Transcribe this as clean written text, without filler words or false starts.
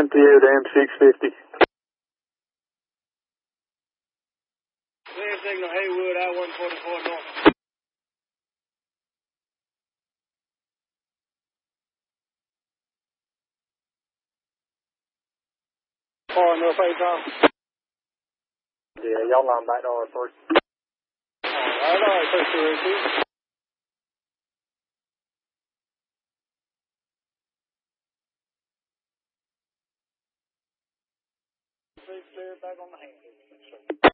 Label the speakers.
Speaker 1: MTO to M650.
Speaker 2: Clear signal Haywood, I-144 north.
Speaker 1: Far enough, Tom. Yeah, y'all line back to R3. Alright, take care, Chief. Clear back on the hand.